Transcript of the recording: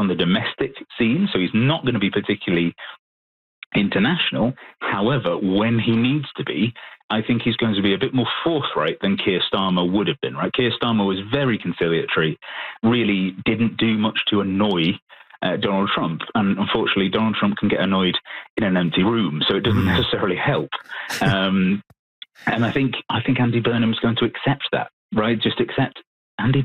on the domestic scene, so he's not going to be particularly international. However, when he needs to be, I think he's going to be a bit more forthright than Keir Starmer would have been, right? Keir Starmer was very conciliatory, really didn't do much to annoy Donald Trump. And unfortunately, Donald Trump can get annoyed in an empty room, so it doesn't necessarily help. And I think Andy Burnham's going to accept that, right? Just accept Andy